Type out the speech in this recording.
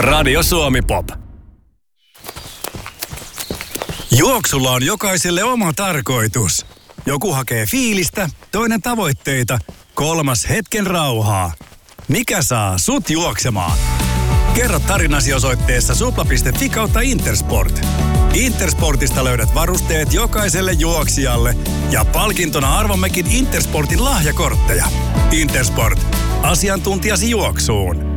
Radio Suomi Pop. Juoksulla on jokaiselle oma tarkoitus. Joku hakee fiilistä, toinen tavoitteita, kolmas hetken rauhaa. Mikä saa sut juoksemaan? Kerro tarinasi osoitteessa supla.fi/Intersport. Intersportista löydät varusteet jokaiselle juoksijalle ja palkintona arvommekin Intersportin lahjakortteja. Intersport. Asiantuntijasi juoksuun.